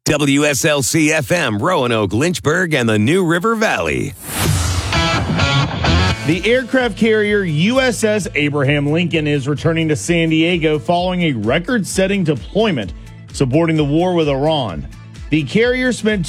WSLC FM, Roanoke, Lynchburg, and the New River Valley. The aircraft carrier USS Abraham Lincoln is returning to San Diego following a record-setting deployment supporting the war with Iran. The carrier spent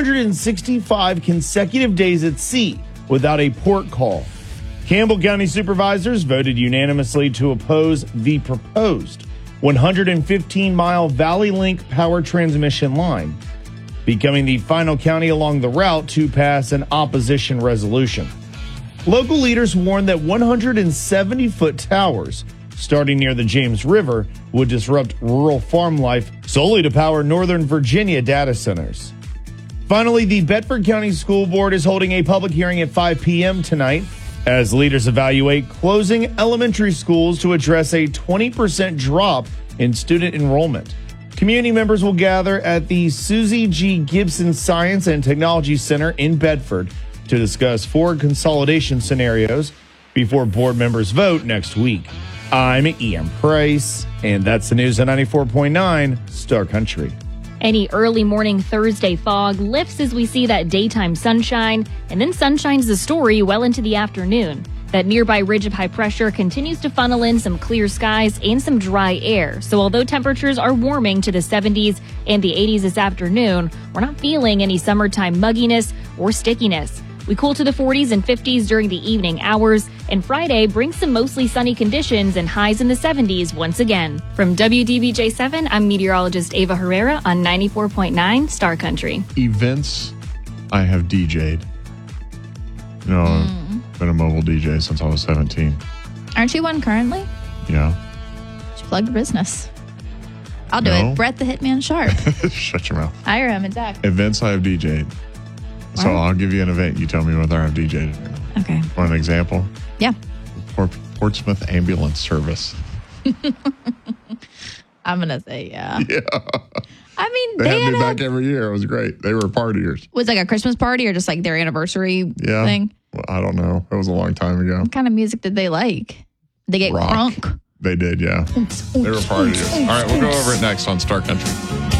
265 consecutive days at sea without a port call. Campbell County supervisors voted unanimously to oppose the proposed 115-mile Valley Link power transmission line, becoming the final county along the route to pass an opposition resolution. Local leaders warned that 170-foot towers starting near the James River would disrupt rural farm life solely to power Northern Virginia data centers. Finally, the Bedford County School Board is holding a public hearing at 5 p.m. tonight as leaders evaluate closing elementary schools to address a 20% drop in student enrollment. Community members will gather at the Susie G. Gibson Science and Technology Center in Bedford to discuss 4 consolidation scenarios before board members vote next week. I'm Ian Price, and that's the news on 94.9 Star Country. Any early morning Thursday fog lifts as we see that daytime sunshine, and then sunshine's the story well into the afternoon. That nearby ridge of high pressure continues to funnel in some clear skies and some dry air. So although temperatures are warming to the 70s and the 80s this afternoon, we're not feeling any summertime mugginess or stickiness. We cool to the 40s and 50s during the evening hours, and Friday brings some mostly sunny conditions and highs in the 70s once again. From WDBJ7, I'm meteorologist Ava Herrera on 94.9 Star Country. Events I have DJ'd. You know, I've been a mobile DJ since I was 17. Aren't you one currently? Yeah. Just plug the business. I'll do it. Brett the Hitman Sharp. Shut your mouth. I am, exactly. Events I have DJ'd. So I'll give you an event. You tell me whether I've DJ'd it or not. Okay. Want an example? Yeah. Portsmouth Ambulance Service. I'm going to say yeah. Yeah. I mean, they had me back every year. It was great. They were partiers. Was it like a Christmas party or just like their anniversary thing? Well, I don't know. It was a long time ago. What kind of music did they like? Did they get Rock. crunk? They did, yeah. They were partiers. All right, we'll go over it next on Star Country.